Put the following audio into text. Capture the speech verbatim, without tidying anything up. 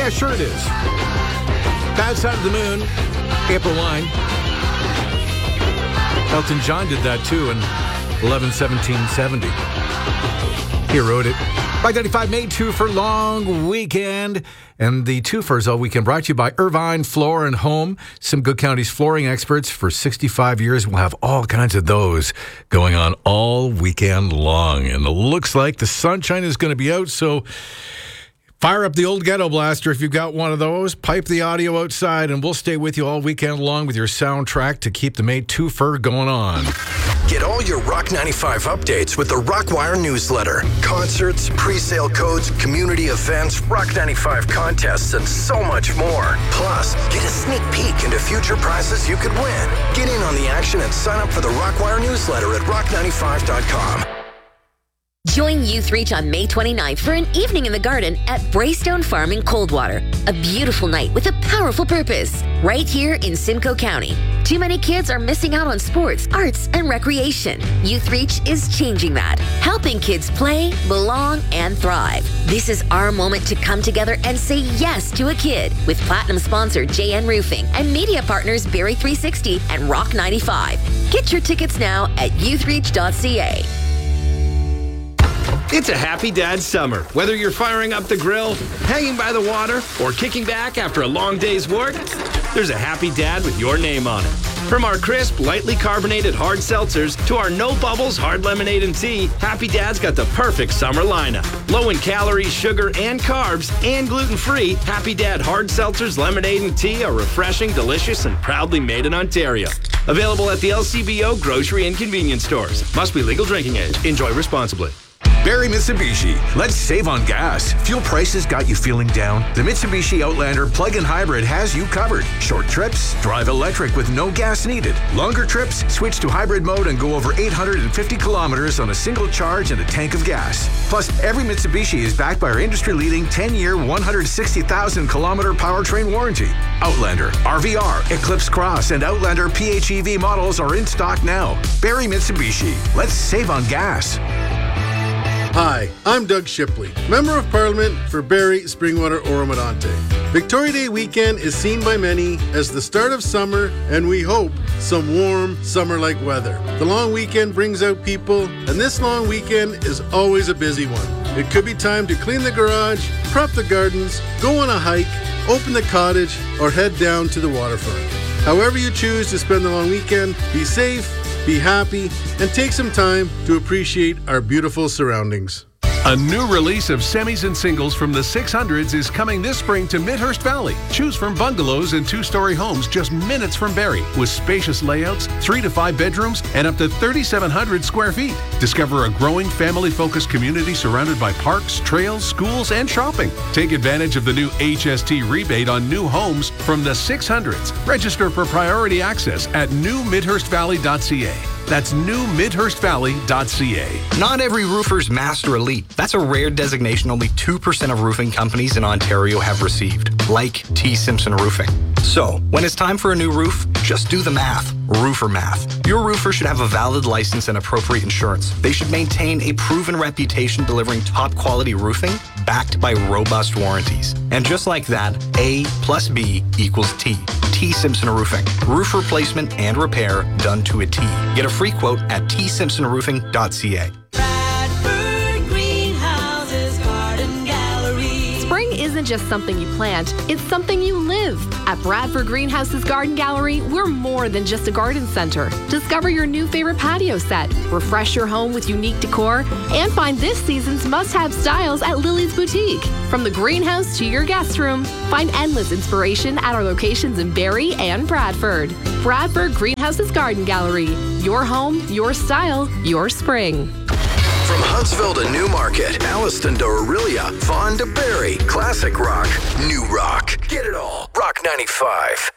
Yeah, sure it is. Bad Side of the Moon, April Wine. Elton John did that too in eleven seventeen seventy. He wrote it. Rock ninety-five made two for long weekend. And the twofers all weekend brought to you by Irvine Floor and Home. Simcoe County's flooring experts for sixty-five years. We'll have all kinds of those going on all weekend long. And it looks like the sunshine is going to be out, so fire up the old ghetto blaster if you've got one of those. Pipe the audio outside, and we'll stay with you all weekend long with your soundtrack to keep the Made twofer going on. Get all your Rock ninety-five updates with the Rockwire newsletter. Concerts, pre-sale codes, community events, Rock ninety-five contests, and so much more. Plus, get a sneak peek into future prizes you could win. Get in on the action and sign up for the Rockwire newsletter at rock ninety-five dot com. Join Youth Reach on May twenty-ninth for an evening in the garden at Braystone Farm in Coldwater. A beautiful night with a powerful purpose, right here in Simcoe County. Too many kids are missing out on sports, arts, and recreation. Youth Reach is changing that, helping kids play, belong, and thrive. This is our moment to come together and say yes to a kid with platinum sponsor J N Roofing and media partners Barry three sixty and Rock ninety-five. Get your tickets now at youth reach dot c a. It's a happy dad summer. Whether you're firing up the grill, hanging by the water, or kicking back after a long day's work, there's a happy dad with your name on it. From our crisp, lightly carbonated hard seltzers to our no bubbles hard lemonade and tea, Happy Dad's got the perfect summer lineup. Low in calories, sugar, and carbs, and gluten-free, Happy Dad hard seltzers, lemonade, and tea are refreshing, delicious, and proudly made in Ontario. Available at the L C B O grocery and convenience stores. Must be legal drinking age. Enjoy responsibly. Barry Mitsubishi. Let's save on gas. Fuel prices got you feeling down? The Mitsubishi Outlander plug-in hybrid has you covered. Short trips, drive electric with no gas needed. Longer trips, switch to hybrid mode and go over eight hundred fifty kilometers on a single charge and a tank of gas. Plus, every Mitsubishi is backed by our industry-leading ten-year, one hundred sixty thousand kilometer powertrain warranty. Outlander, R V R, Eclipse Cross, and Outlander P H E V models are in stock now. Barry Mitsubishi. Let's save on gas. Hi, I'm Doug Shipley, Member of Parliament for Barrie, Springwater, Oromadante. Victoria Day weekend is seen by many as the start of summer, and we hope some warm, summer-like weather. The long weekend brings out people, and this long weekend is always a busy one. It could be time to clean the garage, prep the gardens, go on a hike, open the cottage, or head down to the waterfront. However you choose to spend the long weekend, be safe, be happy, and take some time to appreciate our beautiful surroundings. A new release of semis and singles from the six hundreds is coming this spring to Midhurst Valley. Choose from bungalows and two-story homes just minutes from Barrie, with spacious layouts, three to five bedrooms, and up to thirty-seven hundred square feet. Discover a growing family-focused community surrounded by parks, trails, schools, and shopping. Take advantage of the new H S T rebate on new homes from the six hundreds. Register for priority access at new midhurst valley dot c a. That's new midhurst valley dot c a. Not every roofer's Master Elite. That's a rare designation only two percent of roofing companies in Ontario have received, like T. Simpson Roofing. So, when it's time for a new roof, just do the math. Roofer math. Your roofer should have a valid license and appropriate insurance. They should maintain a proven reputation delivering top quality roofing backed by robust warranties. And just like that, A plus B equals T. T. Simpson Roofing. Roof replacement and repair done to a T. Get a free quote at t simpson roofing dot c a. Isn't just something you plant, it's something you live. At Bradford Greenhouse's Garden Gallery, we're more than just a garden center. Discover your new favorite patio set, refresh your home with unique decor, and find this season's must-have styles at Lily's Boutique. From the greenhouse to your guest room, find endless inspiration at our locations in Barrie and Bradford. Bradford Greenhouse's Garden Gallery. Your home, your style, your spring. From Huntsville to Newmarket, Alliston to Orillia, Vaughan to Barrie, classic rock, new rock. Get it all. Rock ninety-five.